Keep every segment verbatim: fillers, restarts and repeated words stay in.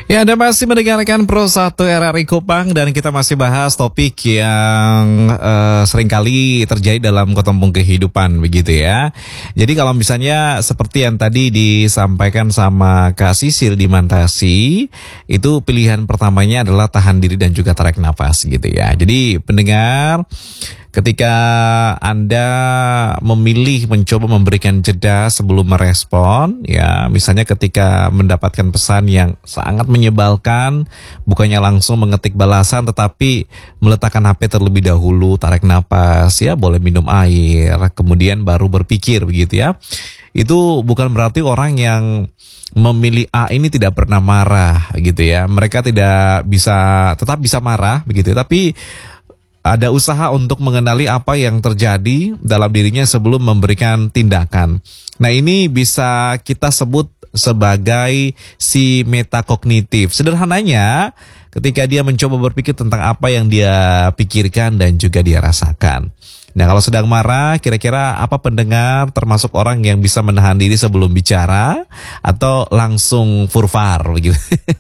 Ya, Anda masih mendengarkan Pro satu R R I Kupang dan kita masih bahas topik yang uh, seringkali terjadi dalam ketumpung kehidupan begitu ya. Jadi kalau misalnya seperti yang tadi disampaikan sama Kak Sisil di Mantasi, itu pilihan pertamanya adalah tahan diri dan juga tarik nafas gitu ya. Jadi pendengar, ketika Anda memilih mencoba memberikan jeda sebelum merespon, ya misalnya ketika mendapatkan pesan yang sangat menyebalkan, bukannya langsung mengetik balasan tetapi meletakkan H P terlebih dahulu, tarik napas, ya boleh minum air, kemudian baru berpikir begitu ya. Itu bukan berarti orang yang memilih A ini tidak pernah marah gitu ya. Mereka tidak bisa, tetap bisa marah begitu, tapi ada usaha untuk mengenali apa yang terjadi dalam dirinya sebelum memberikan tindakan. Nah, ini bisa kita sebut sebagai si metakognitif. Sederhananya, ketika dia mencoba berpikir tentang apa yang dia pikirkan dan juga dia rasakan. Nah, kalau sedang marah, kira-kira apa pendengar termasuk orang yang bisa menahan diri sebelum bicara atau langsung furfar begitu?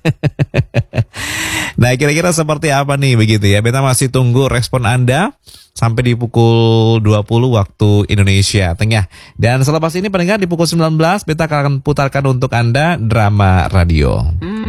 Nah, kira-kira seperti apa nih begitu ya? Beta masih tunggu respon Anda sampai di pukul dua puluh waktu Indonesia Tengah. Dan selepas ini pendengar di pukul sembilan belas Beta akan putarkan untuk Anda drama radio.